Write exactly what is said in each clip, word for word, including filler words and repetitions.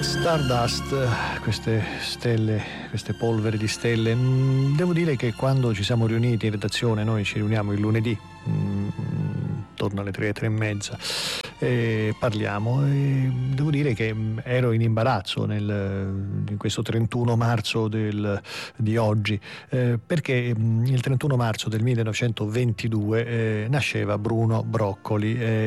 Stardust, queste stelle, queste polveri di stelle. Devo dire che quando ci siamo riuniti in redazione, noi ci riuniamo il lunedì, intorno alle tre, tre e mezza, e parliamo, e devo dire che ero in imbarazzo nel, in questo trentuno marzo del, di oggi, eh, perché il trentuno marzo del millenovecentoventidue eh, nasceva Bruno Broccoli, eh,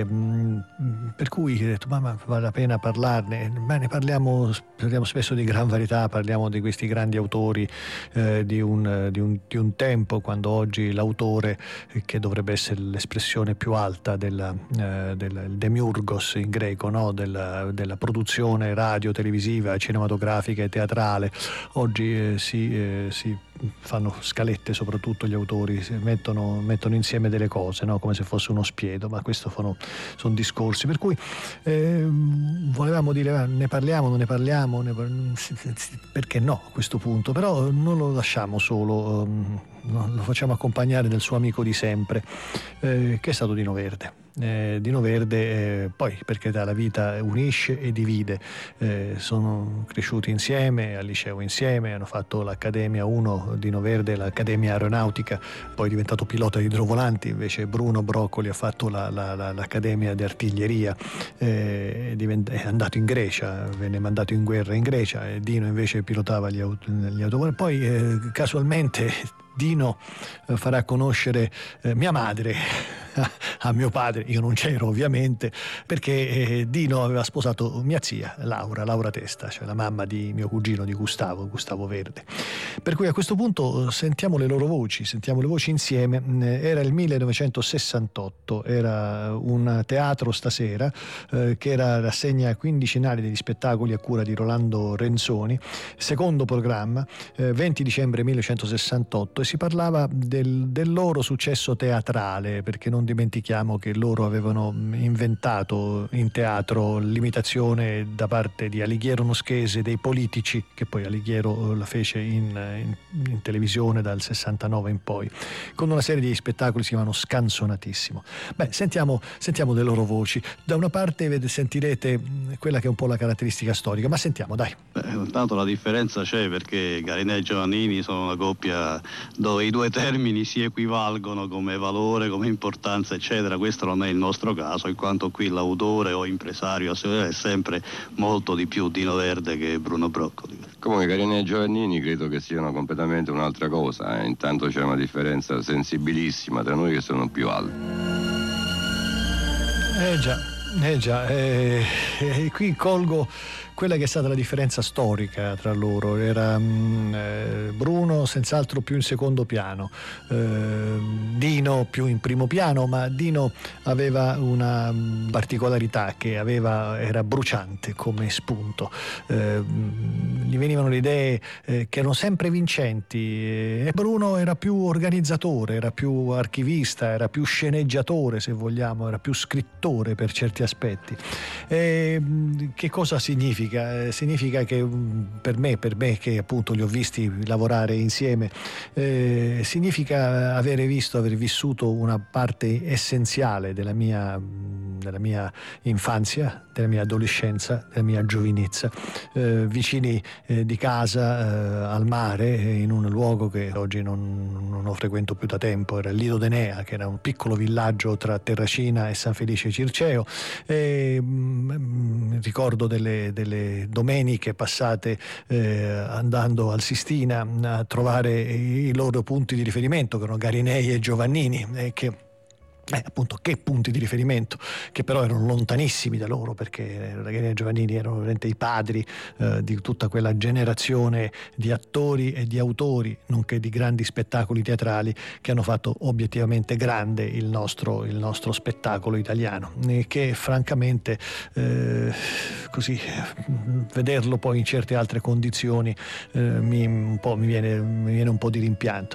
per cui ho detto ma, ma vale la pena parlarne, ma ne parliamo, parliamo spesso di gran varietà, parliamo di questi grandi autori eh, di, un, di, un, di un tempo, quando oggi l'autore, eh, che dovrebbe essere l'espressione più alta della, eh, del demiurgos in greco, no? della, della produzione radio, televisiva, cinematografica e teatrale, oggi eh, si, eh, si fanno scalette, soprattutto gli autori si mettono, mettono insieme delle cose, no? Come se fosse uno spiedo, ma questo sono, sono discorsi, per cui eh, volevamo dire ne parliamo, non ne parliamo, ne par- perché no a questo punto, però non lo lasciamo solo, um, lo facciamo accompagnare dal suo amico di sempre, eh, che è stato Dino Verde. Eh, Dino Verde, eh, poi per carità la vita unisce e divide, eh, sono cresciuti insieme al liceo insieme, hanno fatto l'Accademia uno, Dino Verde l'Accademia Aeronautica, poi è diventato pilota di idrovolanti, invece Bruno Broccoli ha fatto la, la, la, l'Accademia di Artiglieria, eh, è, divent- è andato in Grecia, venne mandato in guerra in Grecia, e Dino invece pilotava gli, aut- gli autovolanti. Poi eh, casualmente Dino eh, farà conoscere eh, mia madre a mio padre, io non c'ero ovviamente, perché eh, Dino aveva sposato mia zia Laura, Laura Testa, cioè la mamma di mio cugino, di Gustavo, Gustavo Verde. Per cui a questo punto sentiamo le loro voci, sentiamo le voci insieme. Era il millenovecentosessantotto, era un teatro stasera, eh, che era rassegna quindicinale degli spettacoli a cura di Rolando Renzoni, secondo programma, eh, venti dicembre millenovecentosessantotto, e si parlava del, del loro successo teatrale, perché non dimentichiamo che loro avevano inventato in teatro l'imitazione da parte di Alighiero Noschese dei politici, che poi Alighiero la fece in, in, in televisione dal sessantanove in poi, con una serie di spettacoli si chiamano Scansonatissimo. Beh, sentiamo, sentiamo le loro voci. Da una parte sentirete quella che è un po' la caratteristica storica, ma sentiamo, dai. Beh, intanto la differenza c'è, perché Garinè e Giovannini sono una coppia dove i due termini si equivalgono come valore, come importanza, eccetera. Questo non è il nostro caso, in quanto qui l'autore o impresario è sempre molto di più Dino Verde che Bruno Broccoli. Comunque Garinè e Giovannini credo che siano completamente un'altra cosa, eh. Intanto c'è una differenza sensibilissima tra noi che sono più alti. Eh già, eh già, eh, eh, qui colgo quella che è stata la differenza storica tra loro. Era mh, eh, Bruno senz'altro più in secondo piano, eh, Dino più in primo piano, ma Dino aveva una mh, particolarità che aveva, era bruciante come spunto, eh, mh, gli venivano le idee eh, che erano sempre vincenti, e Bruno era più organizzatore, era più archivista, era più sceneggiatore, se vogliamo, era più scrittore per certi aspetti. E, mh, che cosa significa? Significa che per me, per me che appunto li ho visti lavorare insieme, eh, significa avere visto, aver vissuto una parte essenziale della mia, della mia infanzia, della mia adolescenza, della mia giovinezza, eh, vicini eh, di casa, eh, al mare, in un luogo che oggi non, non ho frequento più da tempo, era Lido d'Enea, che era un piccolo villaggio tra Terracina e San Felice Circeo, e mh, ricordo delle, delle domeniche passate eh, andando al Sistina a trovare i loro punti di riferimento, che erano Garinei e Giovannini, e che Eh, appunto che punti di riferimento, che però erano lontanissimi da loro, perché Garinei e Giovannini erano veramente i padri eh, di tutta quella generazione di attori e di autori, nonché di grandi spettacoli teatrali che hanno fatto obiettivamente grande il nostro, il nostro spettacolo italiano, e che francamente eh, così vederlo poi in certe altre condizioni eh, mi, un po', mi, viene, mi viene un po' di rimpianto.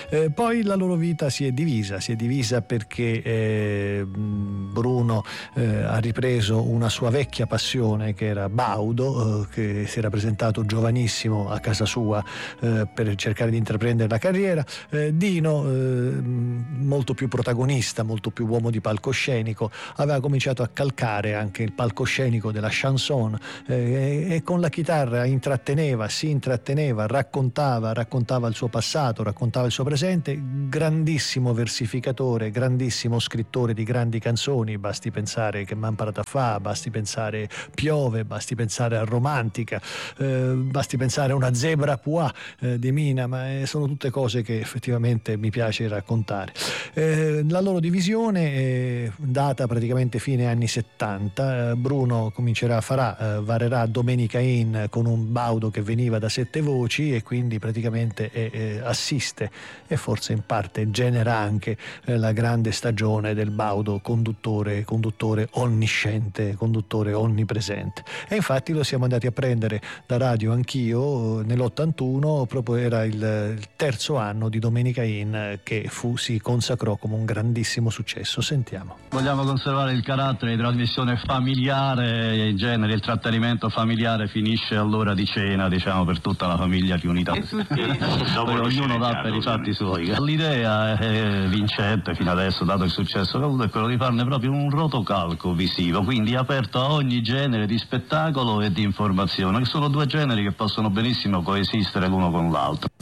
Eh, poi la loro vita si è divisa, si è divisa perché eh, Bruno eh, ha ripreso una sua vecchia passione che era Baudo, eh, che si era presentato giovanissimo a casa sua eh, per cercare di intraprendere la carriera. Eh, Dino, eh, molto più protagonista, molto più uomo di palcoscenico, aveva cominciato a calcare anche il palcoscenico della chanson eh, e con la chitarra intratteneva, si intratteneva, raccontava, raccontava il suo passato, raccontava il suo presente. Grandissimo versificatore, grandissimo scrittore di grandi canzoni, basti pensare Che m'han parata a fa, basti pensare Piove, basti pensare a Romantica, eh, basti pensare a Una zebra pois eh, di Mina, ma eh, sono tutte cose che effettivamente mi piace raccontare. Eh, la loro divisione è data praticamente fine anni settanta. eh, Bruno comincerà, farà, eh, varerà Domenica In con un Baudo che veniva da sette voci e quindi praticamente eh, eh, assiste e forse in parte genera anche eh, la grande stagione del Baudo conduttore, conduttore onnisciente, conduttore onnipresente. E infatti lo siamo andati a prendere da Radio Anch'io nell'ottantuno, proprio era il, il terzo anno di Domenica In che fu, si consacrò come un grandissimo successo. Sentiamo. Vogliamo conservare il carattere di trasmissione familiare, in genere il trattenimento familiare finisce all'ora di cena, diciamo, per tutta la famiglia riunita. E tutti ognuno dà per i fatti suoi. L'idea è vincente fino adesso, dato il successo che ha avuto, è quello di farne proprio un rotocalco visivo, quindi aperto a ogni genere di spettacolo e di informazione, che sono due generi che possono benissimo coesistere l'uno con l'altro.